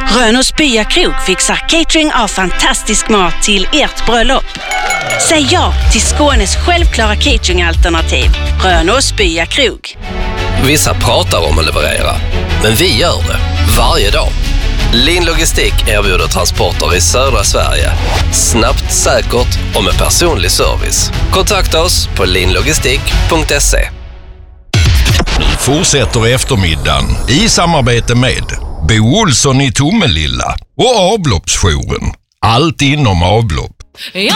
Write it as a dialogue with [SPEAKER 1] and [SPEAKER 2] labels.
[SPEAKER 1] Rönås Bya Krog fixar catering av fantastisk mat till ert bröllop. Säg ja till Skånes självklara cateringalternativ. Rönås Bya Krog.
[SPEAKER 2] Vissa pratar om att leverera, men vi gör det varje dag. Lin Logistik erbjuder transporter i södra Sverige. Snabbt, säkert och med personlig service. Kontakta oss på linlogistik.se.
[SPEAKER 3] Nu fortsätter eftermiddagen i samarbete med Bo Olsson i Tomelilla och avloppsjouren. Allt inom avlopp.
[SPEAKER 4] Ja.